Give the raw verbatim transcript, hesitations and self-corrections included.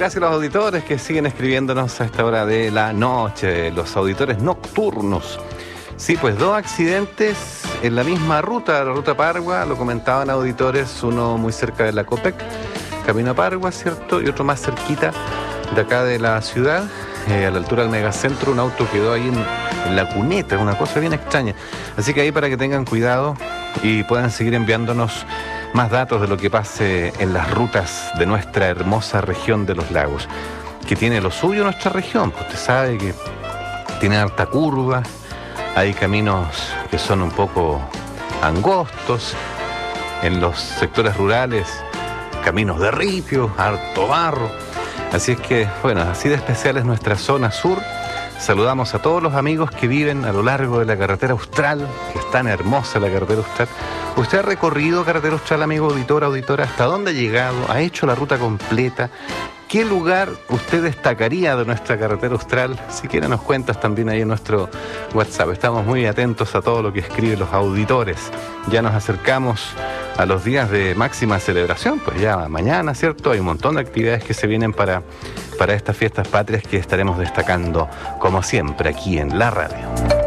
gracias a los auditores que siguen escribiéndonos a esta hora de la noche, los auditores nocturnos. Sí, pues dos accidentes en la misma ruta, la ruta Pargua, lo comentaban auditores, uno muy cerca de la Copec, camino a Pargua, ¿cierto? Y otro más cerquita de acá de la ciudad, eh, a la altura del megacentro, un auto quedó ahí en, en la cuneta, una cosa bien extraña. Así que ahí para que tengan cuidado y puedan seguir enviándonos más datos de lo que pase en las rutas de nuestra hermosa región de los lagos, que tiene lo suyo nuestra región. Pues usted sabe que tiene harta curva, hay caminos que son un poco angostos, en los sectores rurales caminos de ripio, harto barro. Así es que, bueno, así de especial es nuestra zona sur. Saludamos a todos los amigos que viven a lo largo de la carretera Austral, que es tan hermosa la carretera Austral. ¿Usted ha recorrido carretera Austral, amigo auditor, auditora? ¿Hasta dónde ha llegado? ¿Ha hecho la ruta completa? ¿Qué lugar usted destacaría de nuestra carretera Austral? Si quiere nos cuentas también ahí en nuestro WhatsApp. Estamos muy atentos a todo lo que escriben los auditores. Ya nos acercamos a los días de máxima celebración, pues ya mañana, ¿cierto? Hay un montón de actividades que se vienen para, para estas fiestas patrias que estaremos destacando como siempre aquí en la radio.